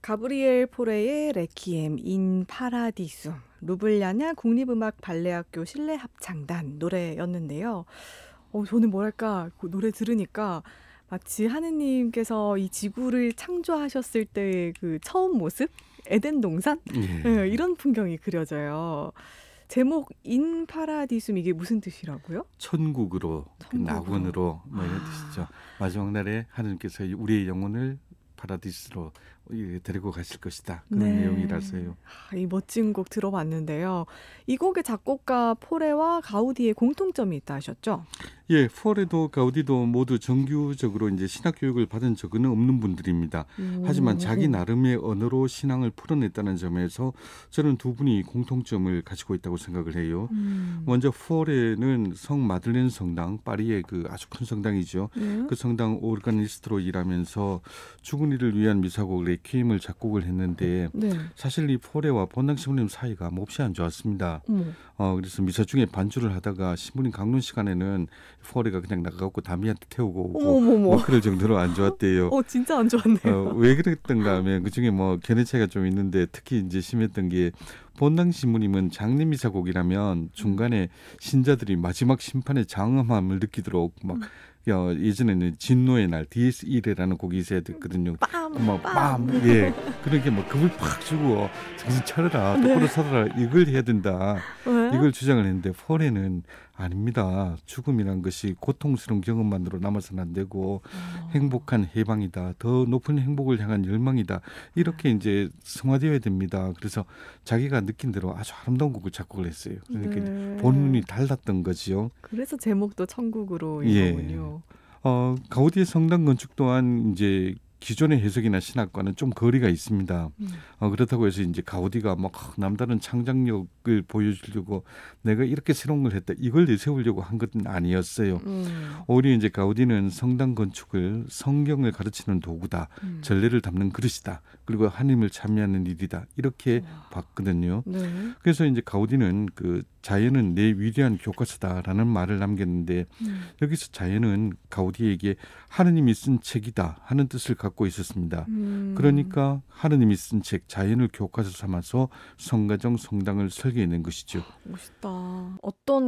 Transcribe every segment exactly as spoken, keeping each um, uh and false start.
가브리엘 포레의 레퀴엠 인 파라디숨, 루블리아냐 국립음악 발레학교 실내 합창단 노래였는데요. 어, 저는 뭐랄까 그 노래 들으니까 마치 하느님께서 이 지구를 창조하셨을 때의 그 처음 모습, 에덴 동산 예. 네, 이런 풍경이 그려져요. 제목 인 파라디숨 이게 무슨 뜻이라고요? 천국으로, 천국으로. 낙원으로 뭐 이런 아. 뜻이죠. 마지막 날에 하느님께서 우리의 영혼을 파라디스로 데리고 가실 것이다. 그런 네. 내용이라서요. 아, 이 멋진 곡 들어봤는데요. 이 곡의 작곡가 포레와 가우디의 공통점이 있다 하셨죠? 예, 포레도 가우디도 모두 정규적으로 이제 신학 교육을 받은 적은 없는 분들입니다. 하지만 자기 나름의 언어로 신앙을 풀어냈다는 점에서 저는 두 분이 공통점을 가지고 있다고 생각을 해요. 음. 먼저 포레는 성 마들렌 성당, 파리의 그 아주 큰 성당이죠. 네. 그 성당 오르가니스트로 일하면서 죽은 이를 위한 미사곡 레퀴엠을 작곡을 했는데 네. 사실 이 포레와 본당 신부님 사이가 몹시 안 좋았습니다. 어머. 어, 그래서 미사 중에 반주를 하다가 신부님 강론 시간에는 포레가 그냥 나가갖고 담이한테 태우고 오고 어머머머. 뭐 그럴 정도로 안 좋았대요. 어, 진짜 안 좋았네요. 어, 왜 그랬던가 하면 그중에 뭐 견해 차이가 좀 있는데 특히 이제 심했던 게 본당 신부님은 장례 미사곡이라면 중간에 신자들이 마지막 심판의 장엄함을 느끼도록 막 어, 예전에는 진노의 날 디에스 일에라는 곡이 있어야 됐거든요. 빰, 막 빰. 빰, 예, 그렇게 막 급을 팍 주고 정신 차려라, 똑바로 네. 서라 이걸 해야 된다. 왜? 이걸 주장을 했는데 포레는 아닙니다. 죽음이란 것이 고통스러운 경험만으로 남아서는 안 되고 어. 행복한 해방이다. 더 높은 행복을 향한 열망이다. 이렇게 이제 승화되어야 됩니다. 그래서 자기가 느낀 대로 아주 아름다운 곡을 작곡을 했어요. 그러니까 네. 본인이 달랐던 거지요. 그래서 제목도 천국으로인 예. 거군요. 어, 가우디의 성당 건축 또한 이제 기존의 해석이나 신학과는 좀 거리가 있습니다. 음. 어, 그렇다고 해서 이제 가우디가 막 남다른 창작력을 보여주려고 내가 이렇게 새로운 걸 했다 이걸 내세우려고 한 것은 아니었어요. 음. 오히려 이제 가우디는 성당 건축을 성경을 가르치는 도구다, 음. 전례를 담는 그릇이다, 그리고 하나님을 참여하는 일이다 이렇게 와. 봤거든요. 네. 그래서 이제 가우디는 그 자연은 내 위대한 교과서다라는 말을 남겼는데 음. 여기서 자연은 가우디에게 하느님이 쓴 책이다 하는 뜻을 갖고 있었습니다. 음. 그러니까 하느님이 쓴 책 자연을 교과서 삼아서 성가정 성당을 설계해낸 것이죠. 멋있다. 어떤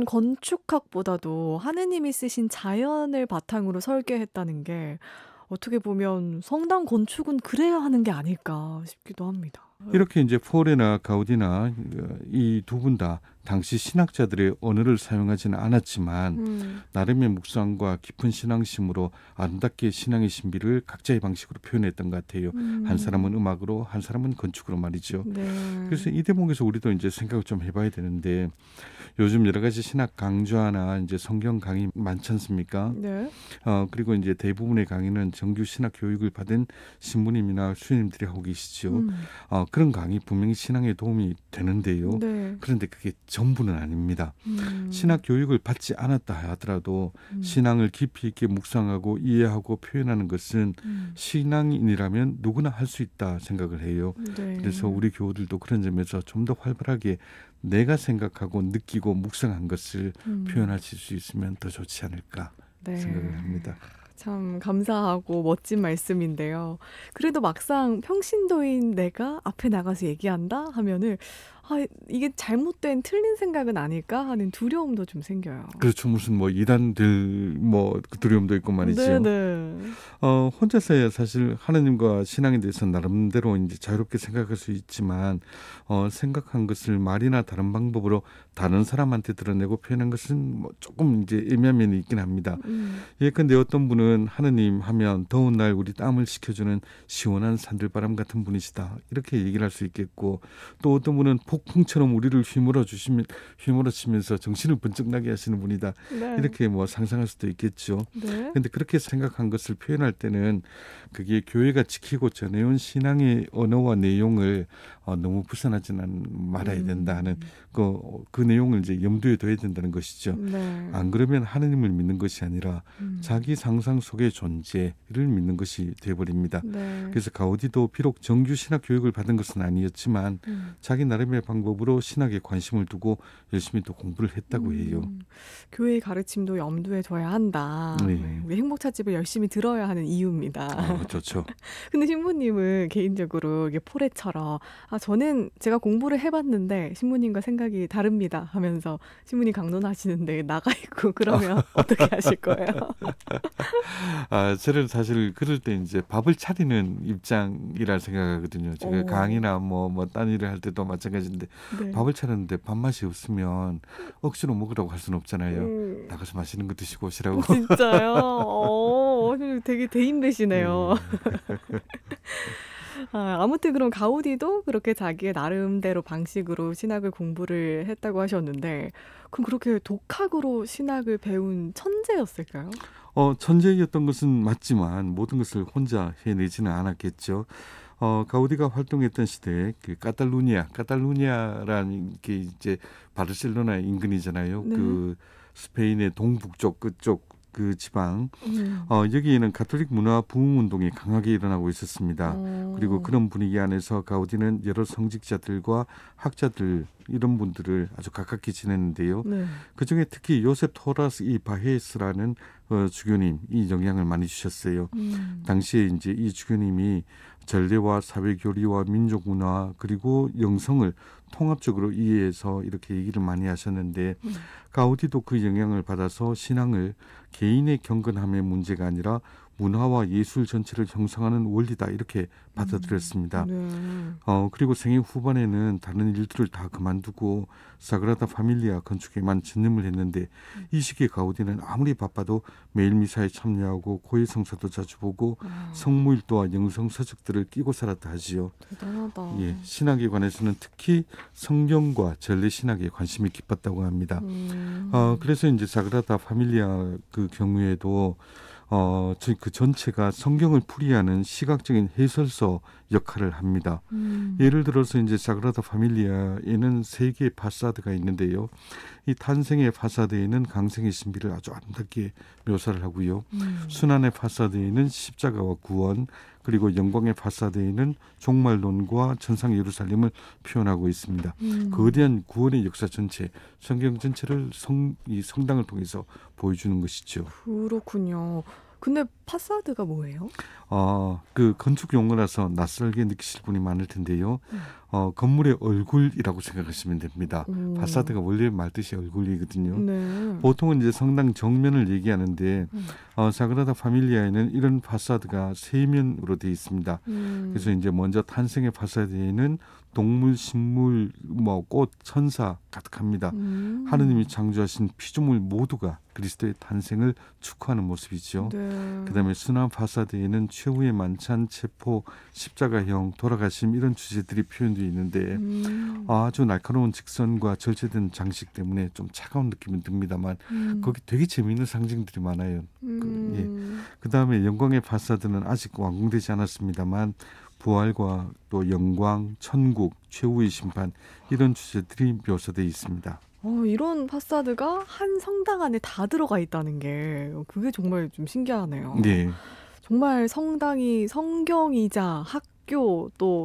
건축학보다도 하느님이 쓰신 자연을 바탕으로 설계했다는 게 어떻게 보면 성당 건축은 그래야 하는 게 아닐까 싶기도 합니다. 이렇게 이제 포레나 가우디나 이 두 분 다 당시 신학자들의 언어를 사용하지는 않았지만 음. 나름의 묵상과 깊은 신앙심으로 아름답게 신앙의 신비를 각자의 방식으로 표현했던 것 같아요. 음. 한 사람은 음악으로, 한 사람은 건축으로 말이죠. 네. 그래서 이 대목에서 우리도 이제 생각을 좀 해봐야 되는데 요즘 여러 가지 신학 강좌나 이제 성경 강의 많지 않습니까? 네. 어, 그리고 이제 대부분의 강의는 정규 신학 교육을 받은 신부님이나 수녀님들이 하고 계시죠. 음. 어, 그런 강의 분명히 신앙에 도움이 되는데요. 네. 그런데 그게 전부는 아닙니다. 음. 신학 교육을 받지 않았다 하더라도 음. 신앙을 깊이 있게 묵상하고 이해하고 표현하는 것은 음. 신앙인이라면 누구나 할 수 있다 생각을 해요. 네. 그래서 우리 교우들도 그런 점에서 좀 더 활발하게 내가 생각하고 느끼고 묵상한 것을 음. 표현하실 수 있으면 더 좋지 않을까 네. 생각을 합니다. 참 감사하고 멋진 말씀인데요. 그래도 막상 평신도인 내가 앞에 나가서 얘기한다 하면은 아, 이게 잘못된 틀린 생각은 아닐까 하는 두려움도 좀 생겨요. 그렇죠. 무슨 뭐 이단들 뭐 두려움도 있고 말이죠. 네네. 어, 혼자서야 사실 하나님과 신앙에 대해서 나름대로 이제 자유롭게 생각할 수 있지만 어, 생각한 것을 말이나 다른 방법으로 다른 사람한테 드러내고 표현한 것은 뭐 조금 이제 애매한 면이 있긴 합니다. 음. 예컨대 어떤 분은 하느님 하면 더운 날 우리 땀을 식혀주는 시원한 산들바람 같은 분이시다 이렇게 얘기를 할 수 있겠고 또 어떤 분은 폭풍처럼 우리를 휘몰아 주시면 휘몰아 치면서 정신을 번쩍 나게 하시는 분이다 네. 이렇게 뭐 상상할 수도 있겠죠. 네. 근데 그렇게 생각한 것을 표현할 때는 그게 교회가 지키고 전해온 신앙의 언어와 내용을 어, 너무 벗어나지는 말아야 된다 하는 음. 그, 그 내용을 이제 염두에 둬야 된다는 것이죠. 네. 안 그러면 하느님을 믿는 것이 아니라 음. 자기 상상 속의 존재를 믿는 것이 되어버립니다. 네. 그래서 가우디도 비록 정규 신학 교육을 받은 것은 아니었지만 음. 자기 나름의 방법으로 신학에 관심을 두고 열심히 또 공부를 했다고 해요. 음. 교회의 가르침도 염두에 둬야 한다. 네. 네, 우리 행복찻집을 열심히 들어야 하는 이유입니다. 아, 좋죠. 근데 신부님은 개인적으로 이게 포레처럼 아 저는 제가 공부를 해봤는데 신부님과 생각이 다릅니다 하면서 신부님 강론하시는데 나가 있고 그러면 어떻게 하실 거예요? 아, 저는 사실 그럴 때 이제 밥을 차리는 입장이라 생각하거든요. 제가 오. 강의나 뭐, 뭐, 딴 일을 할 때도 마찬가지인데 네. 밥을 차렸는데 밥맛이 없으면 억지로 먹으라고 할 수는 없잖아요. 음, 나가서 맛있는 거 드시고 오시라고. 진짜요? 어, 되게 대인배시네요. 네. 아, 아무튼 그럼 가우디도 그렇게 자기의 나름대로 방식으로 신학을 공부를 했다고 하셨는데 그럼 그렇게 독학으로 신학을 배운 천재였을까요? 어, 천재였던 것은 맞지만 모든 것을 혼자 해내지는 않았겠죠. 어, 가우디가 활동했던 시대에 그 카탈루니아, 카탈루니아라는 게 이제 바르셀로나 인근이잖아요. 네. 그 스페인의 동북쪽 그쪽 그 지방. 음. 어, 여기에는 가톨릭 문화 부흥 운동이 강하게 일어나고 있었습니다. 어. 그리고 그런 분위기 안에서 가우디는 여러 성직자들과 학자들 이런 분들을 아주 가깝게 지냈는데요. 네. 그중에 특히 요셉 토라스 이 바헤스라는 어, 주교님 이 영향을 많이 주셨어요. 음. 당시에 이제 이 주교님이 전례와 사회교리와 민족문화 그리고 영성을 통합적으로 이해해서 이렇게 얘기를 많이 하셨는데 음. 가우디도 그 영향을 받아서 신앙을 개인의 경건함의 문제가 아니라 문화와 예술 전체를 형성하는 원리다 이렇게 받아들였습니다. 네. 어, 그리고 생애 후반에는 다른 일들을 다 그만두고 사그라다 파밀리아 건축에만 전념을 했는데 이 시기에 가우디는 아무리 바빠도 매일 미사에 참여하고 고해 성사도 자주 보고 아, 성무일도와 영성 서적들을 끼고 살았다 하지요. 대단하다. 예, 신학에 관해서는 특히 성경과 전래 신학에 관심이 깊었다고 합니다. 음. 어, 그래서 이제 사그라다 파밀리아 그 경우에도 어, 저- 그 전체가 성경을 풀이하는 시각적인 해설서 역할을 합니다. 음. 예를 들어서 이제 사그라다 파밀리아에는 세 개의 파사드가 있는데요. 이 탄생의 파사드에는 강생의 신비를 아주 아름답게 묘사를 하고요. 음. 순환의 파사드에는 십자가와 구원, 그리고 영광의 파사드에는 종말론과 천상 예루살렘을 표현하고 있습니다. 음. 거대한 구원의 역사 전체, 성경 전체를 성, 이 성당을 통해서 보여주는 것이죠. 그렇군요. 근데 파사드가 뭐예요? 어, 그 건축 용어라서 낯설게 느끼실 분이 많을 텐데요. 음. 어, 건물의 얼굴이라고 생각하시면 됩니다. 음. 파사드가 원래 말뜻이 얼굴이거든요. 네. 보통은 이제 성당 정면을 얘기하는데 음. 어, 사그라다 파밀리아에는 이런 파사드가 세 면으로 되어 있습니다. 음. 그래서 이제 먼저 탄생의 파사드에는 동물, 식물, 뭐 꽃, 천사 가득합니다. 음. 하느님이 창조하신 피조물 모두가 그리스도의 탄생을 축하하는 모습이죠. 네. 그다음에 순환 파사드에는 최후의 만찬, 체포, 십자가형, 돌아가심 이런 주제들이 표현되어 있는데 음. 아주 날카로운 직선과 절제된 장식 때문에 좀 차가운 느낌은 듭니다만 음. 거기 되게 재미있는 상징들이 많아요. 음. 그 다음에 영광의 파사드는 아직 완공되지 않았습니다만 부활과 또 영광, 천국, 최후의 심판 이런 주제들이 묘사되어 있습니다. 어, 이런 파사드가 한 성당 안에 다 들어가 있다는 게 그게 정말 좀 신기하네요. 네. 정말 성당이 성경이자 학교 또